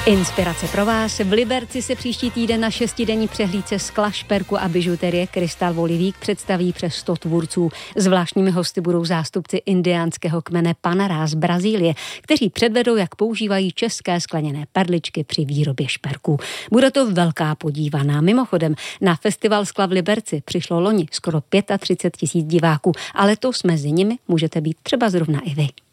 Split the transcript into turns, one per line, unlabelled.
Inspirace pro vás. V Liberci se příští týden na 6denní přehlídce skla, šperku a bižuterie Krystal Volivík představí přes 100 tvůrců. Zvláštními hosty budou zástupci indiánského kmene Panará z Brazílie, kteří předvedou, jak používají české skleněné perličky při výrobě šperků. Bude to velká podívaná. Mimochodem, na festival skla v Liberci přišlo loni skoro 35 000 diváků, ale letos mezi nimi můžete být třeba zrovna i vy.